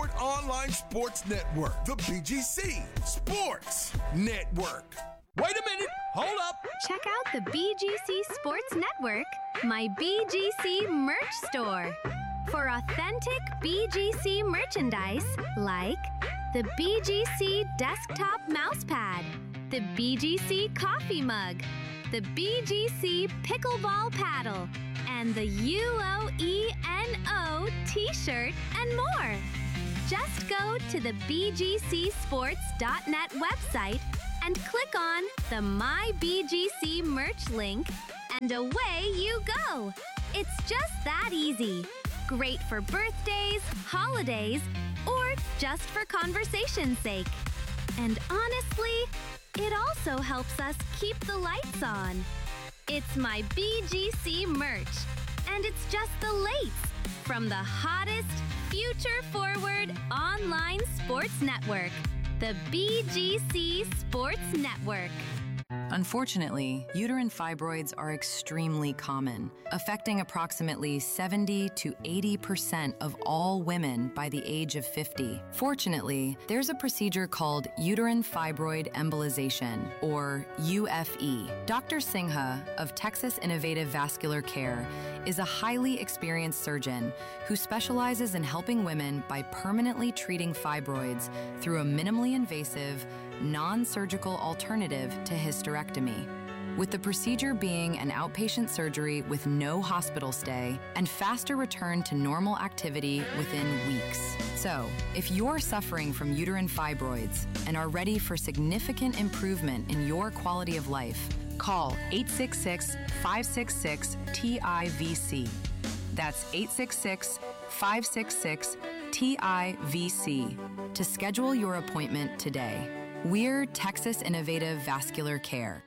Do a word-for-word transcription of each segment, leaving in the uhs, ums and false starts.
favorite online sports network, the B G C Sports Network. Wait a minute, hold up. Check out the B G C Sports Network, my B G C merch store. For authentic B G C merchandise like the B G C desktop mousepad, the B G C coffee mug, the B G C pickleball paddle, and the U O E N O t-shirt and more. Just go to the B G C sports dot net website and click on the My B G C merch link, and away you go. It's just that easy. Great for birthdays, holidays, or just for conversation's sake. And honestly, it also helps us keep the lights on. It's my B G C merch, and it's just the lates from the hottest, future-forward online sports network, the B G C Sports Network. Unfortunately, uterine fibroids are extremely common, affecting approximately seventy to eighty percent of all women by the age of fifty. Fortunately, there's a procedure called uterine fibroid embolization, or U F E. Doctor Singha of Texas Innovative Vascular Care is a highly experienced surgeon who specializes in helping women by permanently treating fibroids through a minimally invasive, non-surgical alternative to hysterectomy, with the procedure being an outpatient surgery with no hospital stay and faster return to normal activity within weeks. So, if you're suffering from uterine fibroids and are ready for significant improvement in your quality of life, call eight six six, five six six, T I V C. That's eight six six, five six six, T I V C to schedule your appointment today. We're Texas Innovative Vascular Care.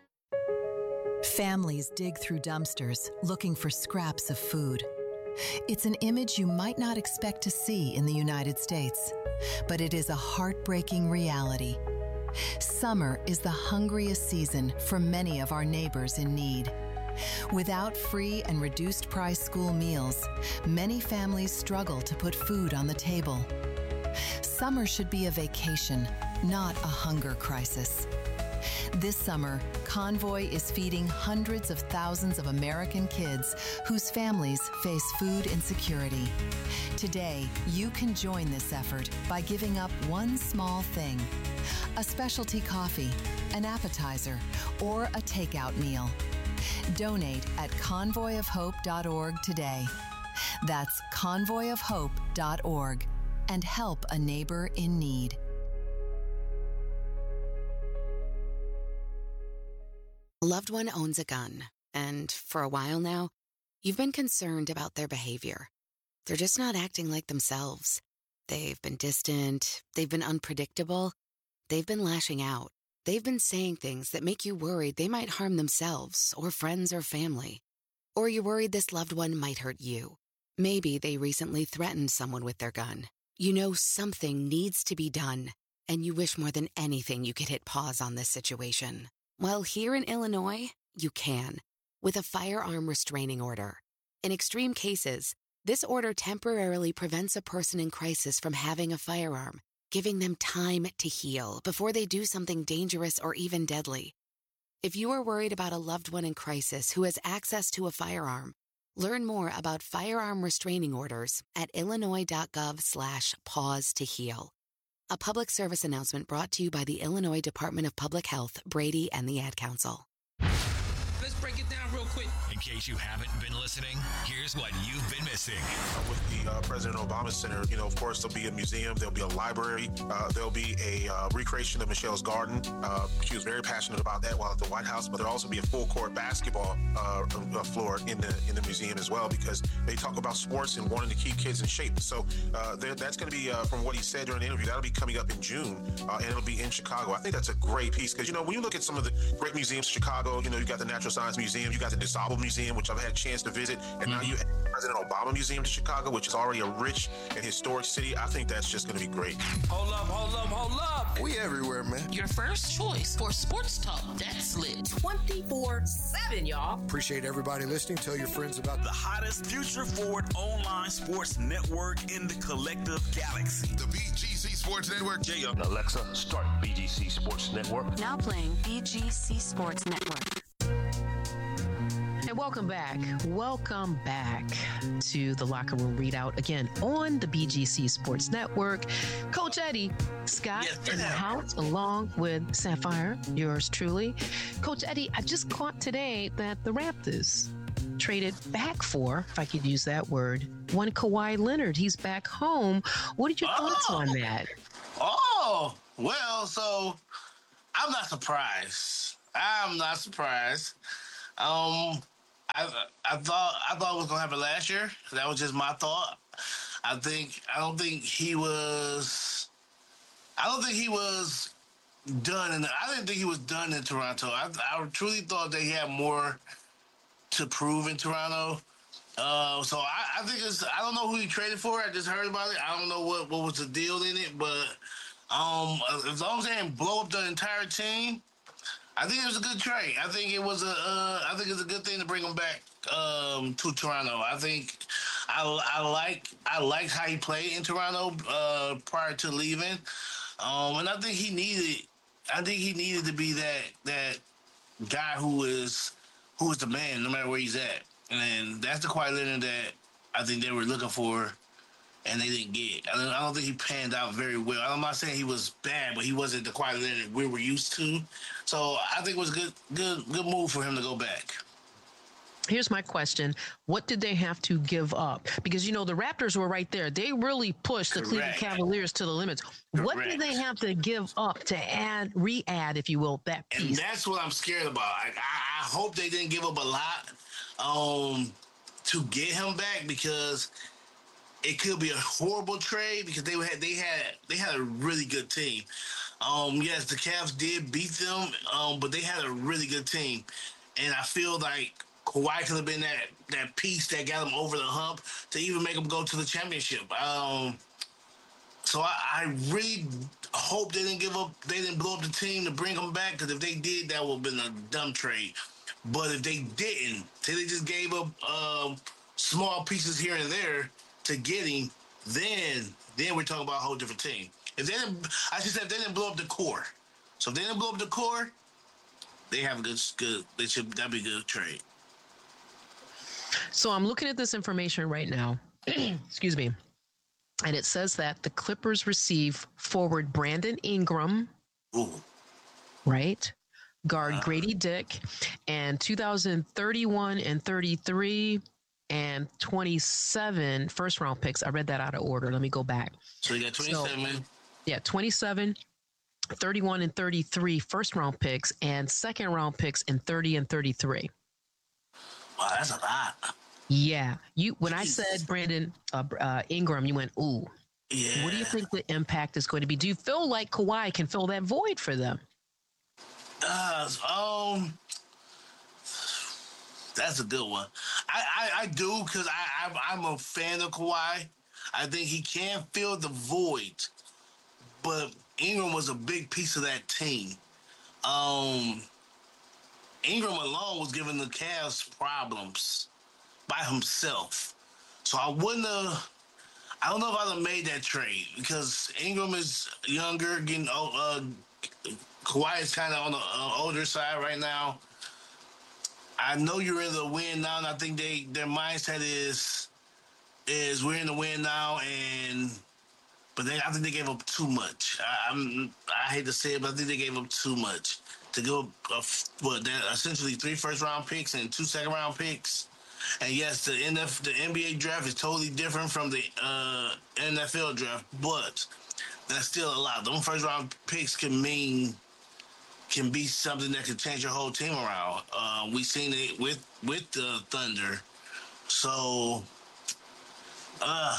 Families dig through dumpsters looking for scraps of food. It's an image you might not expect to see in the United States, but it is a heartbreaking reality. Summer is the hungriest season for many of our neighbors in need. Without free and reduced price school meals, many families struggle to put food on the table. Summer should be a vacation, not a hunger crisis. This summer, Convoy is feeding hundreds of thousands of American kids whose families face food insecurity. Today, you can join this effort by giving up one small thing: a specialty coffee, an appetizer, or a takeout meal. Donate at convoy of hope dot org today. That's convoy of hope dot org. And help a neighbor in need. A loved one owns a gun, and for a while now, you've been concerned about their behavior. They're just not acting like themselves. They've been distant, they've been unpredictable, they've been lashing out. They've been saying things that make you worried they might harm themselves or friends or family. Or you're worried this loved one might hurt you. Maybe they recently threatened someone with their gun. You know something needs to be done, and you wish more than anything you could hit pause on this situation. Well, here in Illinois, you can, with a firearm restraining order. In extreme cases, this order temporarily prevents a person in crisis from having a firearm, giving them time to heal before they do something dangerous or even deadly. If you are worried about a loved one in crisis who has access to a firearm, learn more about firearm restraining orders at illinois.gov slash pause to heal. A public service announcement brought to you by the Illinois Department of Public Health, Brady, and the Ad Council. Let's break it down real quick. In case you haven't been listening, here's what you've been missing. With the uh, President Obama Center, you know, of course, there'll be a museum, there'll be a library, uh, there'll be a uh, recreation of Michelle's garden. Uh, she was very passionate about that while at the White House, but there'll also be a full court basketball uh, floor in the in the museum as well, because they talk about sports and wanting to keep kids in shape. So uh, that's going to be, uh, from what he said during the interview, that'll be coming up in June, uh, and it'll be in Chicago. I think that's a great piece, because, you know, when you look at some of the great museums in Chicago, you know, you got the Natural Science Museum, you got the DeSable Museum, Museum, which I've had a chance to visit, and Mm-hmm. now you add President Obama Museum to Chicago, which is already a rich and historic city. I think that's just going to be great. Hold up, hold up, hold up. We everywhere, man. Your first choice for sports talk that's lit twenty-four seven, y'all. Appreciate everybody listening. Tell your friends about The hottest future forward online sports network in the collective galaxy. the B G C Sports Network. J up. Alexa, start B G C Sports Network. Now playing B G C Sports Network. And welcome back. Welcome back to the Locker Room Readout again on the B G C Sports Network. Coach Eddie Scott Yes, in the ma'am. house along with Sapphire, yours truly. Coach Eddie, I just caught today that the Raptors traded back for, if I could use that word, one Kawhi Leonard. He's back home. What are your thoughts Oh. on that? Oh, well, so I'm not surprised. I'm not surprised. Um, I I thought I thought it was gonna happen last year. That was just my thought. I think I don't think he was. I don't think he was done. In the, I didn't think he was done in Toronto. I I truly thought that he had more to prove in Toronto. Uh, so I, I think it's. I don't know who he traded for. I just heard about it. I don't know what, what was the deal in it, but um, as long as they didn't blow up the entire team, I think it was a good trade. I think it was a. Uh, I think it's a good thing to bring him back um, to Toronto. I think I, I like I liked how he played in Toronto uh, prior to leaving, um, and I think he needed. I think he needed to be that that guy who is who is the man, no matter where he's at. And that's the Kawhi Leonard that I think they were looking for, and they didn't get. I don't, I don't think he panned out very well. I'm not saying he was bad, but he wasn't the Kawhi Leonard we were used to. So I think it was a good, good, good move for him to go back. Here's my question. What did they have to give up? Because, you know, the Raptors were right there. They really pushed the Cleveland Correct. Cavaliers to the limits. What did Correct. they have to give up to add, re-add, if you will, that And piece? that's what I'm scared about. I, I, I hope they didn't give up a lot um, to get him back, because it could be a horrible trade, because they had they had they had a really good team. Um, yes, the Cavs did beat them, um, but they had a really good team, and I feel like Kawhi could have been that that piece that got him over the hump to even make him go to the championship. Um, so I, I really hope they didn't give up, they didn't blow up the team to bring him back, because if they did, that would have been a dumb trade. But if they didn't, say they just gave up um, small pieces here and there to get him, then then we're talking about a whole different team. If they didn't, I should say, if they didn't blow up the core. So if they didn't blow up the core, they have a good, good. They should that'd be a good trade. So I'm looking at this information right now. Excuse me. And it says that the Clippers receive forward Brandon Ingram, Ooh. right? Guard Grady Dick, and two thousand thirty-one and thirty-three and twenty-seven first round picks. I read that out of order. Let me go back. So you got twenty-seven. So, yeah, twenty-seven, thirty-one, and thirty-three first round picks, and second round picks in thirty and thirty-three. Wow, that's a lot. Yeah, you. When I said Brandon uh, uh, Ingram, you went, ooh. Yeah. What do you think the impact is going to be? Do you feel like Kawhi can fill that void for them? Uh, um, that's a good one. I, I, I do, because I, I, I'm a fan of Kawhi. I think he can fill the void, but Ingram was a big piece of that team. Um, Ingram alone was giving the Cavs problems by himself. So I wouldn't have, I don't know if I'd have made that trade, because Ingram is younger, getting, uh, Kawhi is kind of on the uh, older side right now. I know you're in the win now, and I think they their mindset is is we're in the win now, and but they I think they gave up too much. I, I'm I hate to say it, but I think they gave up too much to go uh, what essentially three first round picks and two second round picks. And yes, the N F the N B A draft is totally different from the uh, N F L draft, but that's still a lot. Those first round picks can mean. can be something that can change your whole team around. Uh, we've seen it with with the Thunder. So, uh,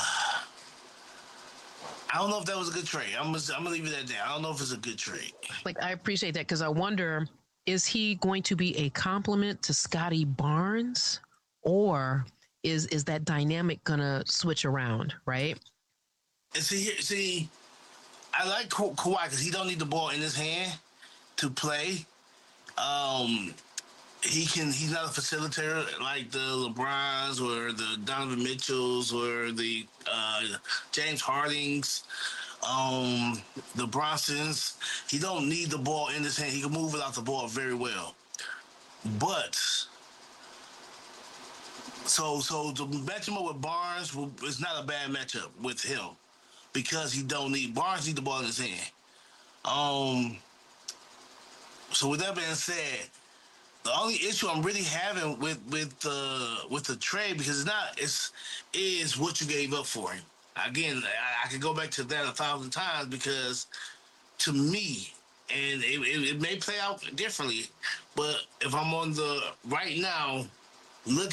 I don't know if that was a good trade. I'm gonna, I'm gonna leave it at that. I don't know if it's a good trade. Like, I appreciate that, because I wonder, is he going to be a compliment to Scotty Barnes, or is is that dynamic gonna switch around, right? And see, see, I like Ka- Kawhi because he don't need the ball in his hand to play. Um, he can. He's not a facilitator like the LeBrons or the Donovan Mitchells or the uh, James Hardings, um, the Bronsons. He don't need the ball in his hand. He can move without the ball very well. But so so to match him up with Barnes is not a bad matchup with him because he don't need Barnes need the ball in his hand. Um. So with that being said, the only issue I'm really having with with the uh, with the trade because it's not it's is what you gave up for him. Again, I, I could go back to that a thousand times because to me, and it, it, it may play out differently, but if I'm on the right now, look